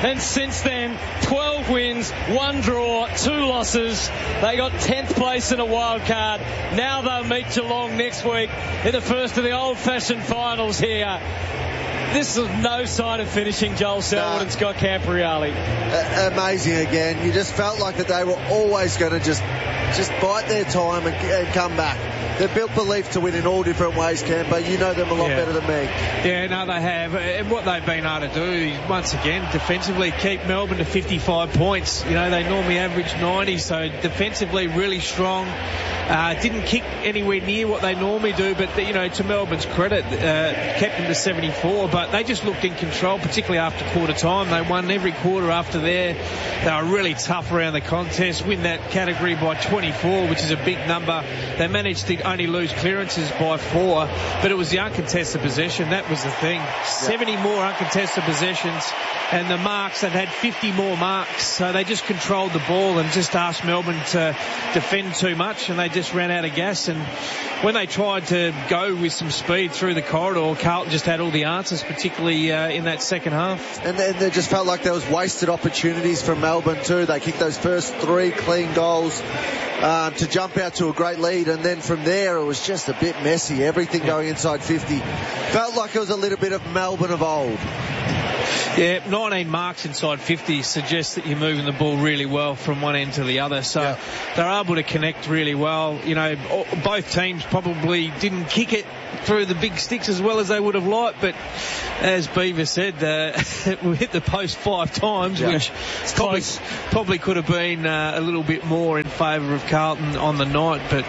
And since then, 12 wins, 1 draw, 2 losses. They got 10th place in a wild card. Now they'll meet Geelong next week in the first of the old-fashioned finals here. This is no sign of finishing, Joel Selwood and Scott Camporeale. Amazing again. You just felt like that they were always going to just bite their time and come back. They've built belief to win in all different ways, Campo. You know them a lot better than me. Yeah, no, they have. And what they've been able to do is, once again, defensively keep Melbourne to 55 points. You know, they normally average 90, so defensively really strong. Didn't kick anywhere near what they normally do, but, you know, to Melbourne's credit, kept them to 74, but they just looked in control, particularly after quarter time. They won every quarter after there. They were really tough around the contest, win that category by 24, which is a big number. They managed to only lose clearances by 4, but it was the uncontested possession. That was the thing. 70 more uncontested possessions, and the marks, they've had 50 more marks, so they just controlled the ball and just asked Melbourne to defend too much, and they just ran out of gas. And when they tried to go with some speed through the corridor, Carlton just had all the answers, particularly in that second half. And then they just felt like there was wasted opportunities from Melbourne too. They kicked those first 3 clean goals to jump out to a great lead, and then from there it was just a bit messy, everything going inside 50. Felt like it was a little bit of Melbourne of old. Yeah, 19 marks inside 50 suggests that you're moving the ball really well from one end to the other. So they're able to connect really well. You know, both teams probably didn't kick it through the big sticks as well as they would have liked, but as Beaver said, we hit the post 5 times, which probably could have been a little bit more in favour of Carlton on the night. But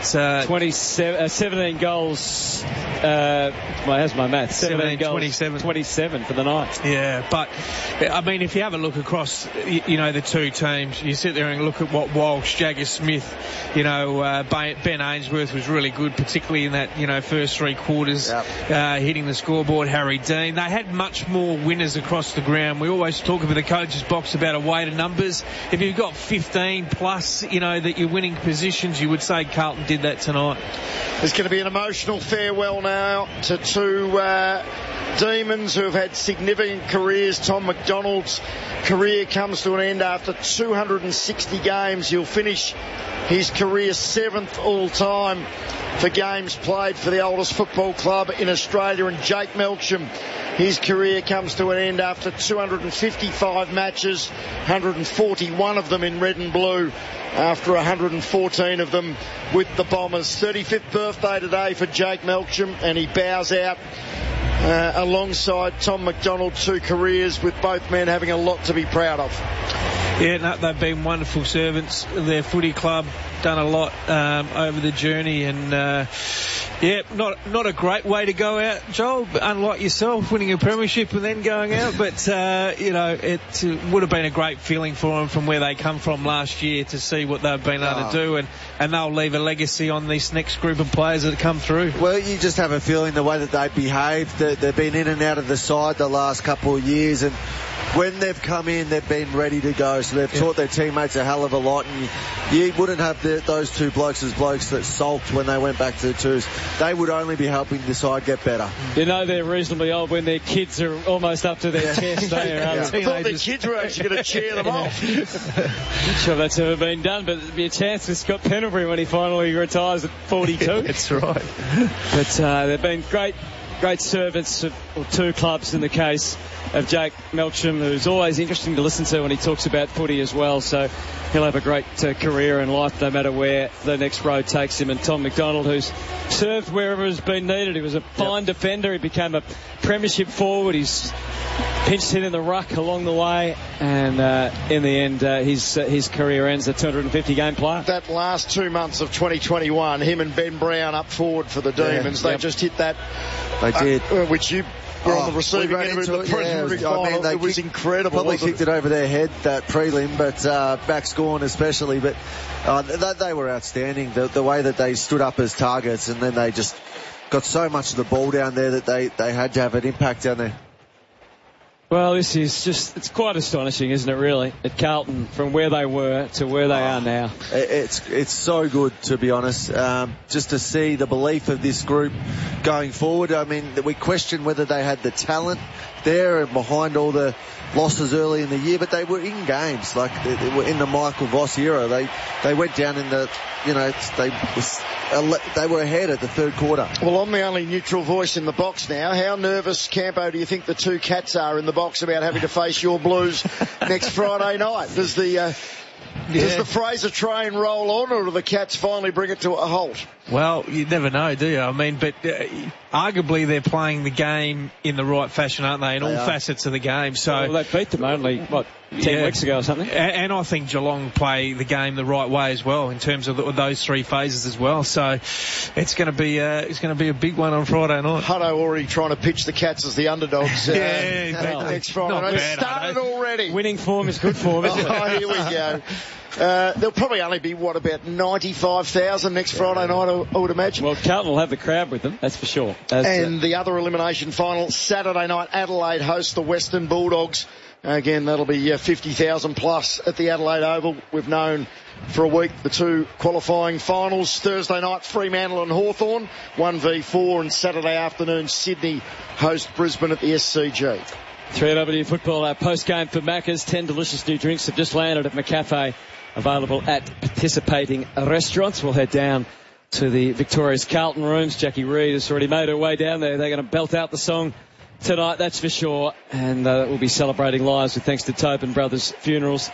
17 goals. How's my math? 17 goals, 27 for the night. Yeah, but I mean, if you have a look across, you know, the two teams, you sit there and look at what Walsh, Jagger Smith, you know, Ben Ainsworth was really good, particularly in that, you know, first 3 quarters, hitting the scoreboard. Harry Dean, they had much more winners across the ground. We always talk about the coach's box about a weight of numbers. If you've got 15 plus, you know, that you're winning positions, you would say Carlton did that tonight. There's going to be an emotional farewell now to 2 Demons who have had significant careers. Tom McDonald's career comes to an end after 260 games. He'll finish his career 7th all time for games played for the oldest football club in Australia. And Jake Melksham, his career comes to an end after 255 matches, 141 of them in red and blue, after 114 of them with the Bombers. 35th birthday today for Jake Melksham, and he bows out alongside Tom McDonald, 2 careers with both men having a lot to be proud of. Yeah, no, they've been wonderful servants of their footy club, done a lot over the journey, and not a great way to go out, Joel, unlike yourself, winning a premiership and then going out, but you know, it would have been a great feeling for them from where they come from last year to see what they've been able to do, and they'll leave a legacy on this next group of players that come through. Well, you just have a feeling the way that they behaved, that they've been in and out of the side the last couple of years, and when they've come in, they've been ready to go. So they've taught their teammates a hell of a lot. And you wouldn't have those 2 blokes as blokes that sulked when they went back to the twos. They would only be helping the side get better. You know they're reasonably old when their kids are almost up to their chest. I thought their kids were actually going to cheer them off. Not sure that's ever been done, but there'll be a chance with Scott Pendlebury when he finally retires at 42. That's right. But they've been great servants of 2 clubs in the case of Jake Melksham, who's always interesting to listen to when he talks about footy as well. So he'll have a great career in life no matter where the next road takes him. And Tom McDonald, who's served wherever has been needed. He was a fine defender. He became a premiership forward. He's pinched hit in the ruck along the way, and in the end his career ends a 250 game player. That last 2 months of 2021, him and Ben Brown up forward for the Demons, they just hit that. They did. Which you were on the receiving end of the preliminary final. It was incredible. Probably kicked it over their head, that prelim, but back scorn especially. But they were outstanding. The way that they stood up as targets, and then they just got so much of the ball down there that they had to have an impact down there. Well, this is it's quite astonishing, isn't it, really, at Carlton, from where they were to where they are now. It's so good, to be honest, just to see the belief of this group going forward. I mean, we question whether they had the talent there behind all the losses early in the year, but they were in games. Like, they were in the Michael Voss era. They went down in the, they were ahead at the third quarter. Well, I'm the only neutral voice in the box now. How nervous, Campo, do you think the two Cats are in the box about having to face your Blues next Friday night? Does the Fraser train roll on, or do the Cats finally bring it to a halt? Well, you never know, do you? I mean, but arguably they're playing the game in the right fashion, aren't they? In all facets of the game. So well, they beat them only, 10 weeks ago or something? And I think Geelong play the game the right way as well in terms of those three phases as well. So it's going to be a big one on Friday night. Hutto already trying to pitch the Cats as the underdogs next Friday night. It started already. Winning form is good form, isn't it? Oh, here we go. There'll probably only be, about 95,000 next Friday night, I would imagine. Well, Carlton will have the crowd with them, that's for sure. And the other elimination final, Saturday night, Adelaide hosts the Western Bulldogs. Again, that'll be 50,000 plus at the Adelaide Oval. We've known for a week the two qualifying finals. Thursday night, Fremantle and Hawthorn, 1v4, and Saturday afternoon, Sydney host Brisbane at the SCG. 3AW football, our post-game for Macca's. 10 delicious new drinks have just landed at McCafe, available at participating restaurants. We'll head down to the Victoria's Carlton rooms. Jackie Reid has already made her way down there. They're going to belt out the song tonight, that's for sure. And we'll be celebrating lives with thanks to Tobin Brothers Funerals.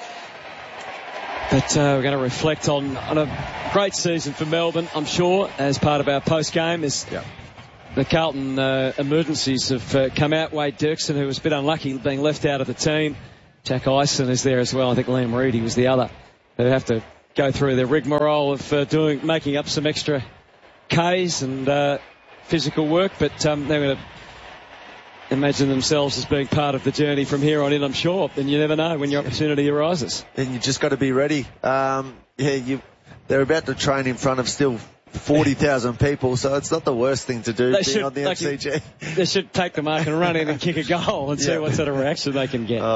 But we're going to reflect on a great season for Melbourne, I'm sure, as part of our post-game. The Carlton emergencies have come out. Wade Dirksen, who was a bit unlucky being left out of the team. Jack Eisen is there as well. I think Liam Reedy was the other. They have to go through the rigmarole of making up some extra Ks and physical work, but they're going to imagine themselves as being part of the journey from here on in, I'm sure. And you never know when your opportunity arises. And you just got to be ready. They're about to train in front of still 40,000 people, so it's not the worst thing to do on the MCG. They should take the mark and run in and kick a goal and see what sort of reaction they can get.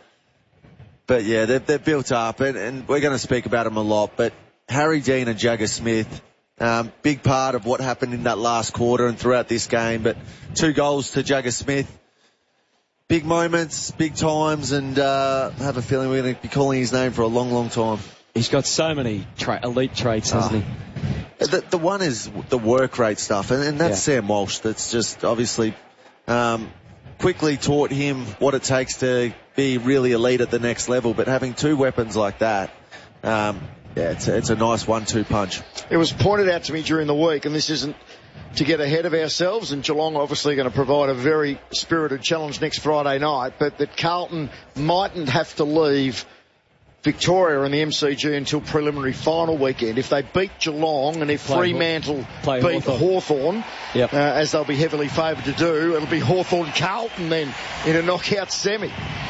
But yeah, they're built up, and we're going to speak about them a lot. But Harry Dean and Jagger Smith, big part of what happened in that last quarter and throughout this game. But 2 goals to Jagger Smith. Big moments, big times, and I have a feeling we're going to be calling his name for a long, long time. He's got so many elite traits, hasn't he? The one is the work rate stuff, and that's Sam Walsh. That's just obviously quickly taught him what it takes to be really elite at the next level. But having 2 weapons like that, it's a nice 1-2 punch. It was pointed out to me during the week, and this isn't to get ahead of ourselves, and Geelong obviously going to provide a very spirited challenge next Friday night, but that Carlton mightn't have to leave Victoria and the MCG until preliminary final weekend. If they beat Geelong and if Fremantle beat Hawthorn, as they'll be heavily favoured to do, it'll be Hawthorn-Carlton then in a knockout semi.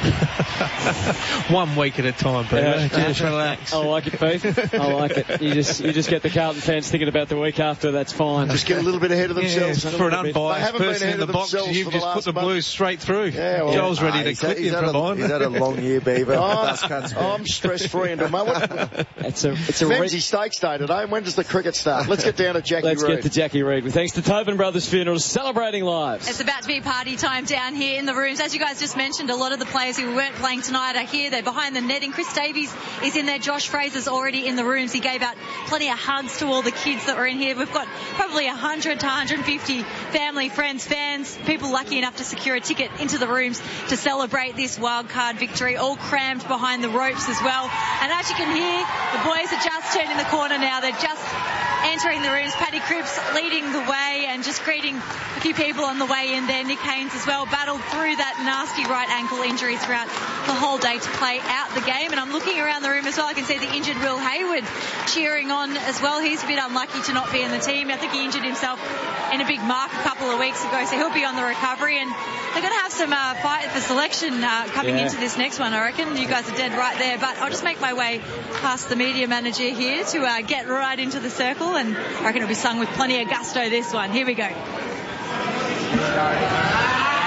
1 week at a time, Peter. Just relax. I like it, Pete. I like it. You just get the Carlton fans thinking about the week after, that's fine. Just get a little bit ahead of themselves. For an unbiased person in the box, you've just put the Blues straight through. Joel's ready to clip you from behind. He's had a long year, Beaver. I'm stress-free into moment. It's a Memsey Stakes Day today. When does the cricket start? Let's get down to Jackie Reid. Let's get to Jackie Reid. Thanks to Tobin Brothers Funerals, celebrating lives. It's about to be party time down here in the rooms. As you guys just mentioned, a lot of the players who weren't playing tonight are here. They're behind the netting. Chris Davies is in there. Josh Fraser's already in the rooms. He gave out plenty of hugs to all the kids that were in here. We've got probably 100 to 150 family, friends, fans, people lucky enough to secure a ticket into the rooms to celebrate this wildcard victory, all crammed behind the ropes as well. And as you can hear, the boys are just turning the corner now. They're just entering the rooms. Paddy Cripps leading the way and just greeting a few people on the way in there. Nick Haynes as well battled through that nasty right ankle injury throughout the whole day to play out the game. And I'm looking around the room as well. I can see the injured Will Hayward cheering on as well. He's a bit unlucky to not be in the team. I think he injured himself in a big mark a couple of weeks ago, so he'll be on the recovery. And they're going to have some fight for selection coming into this next one, I reckon. You guys are dead right there. But I'll just make my way past the media manager here to get right into the circle, and I reckon it'll be sung with plenty of gusto, this one. Here we go.